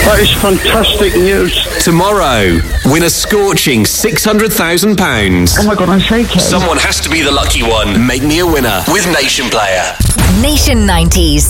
That is fantastic news. Tomorrow, win a scorching £600,000. Oh my God, I'm shaking. Someone has to be the lucky one. Make me a winner with Nation Player. Nation 90s.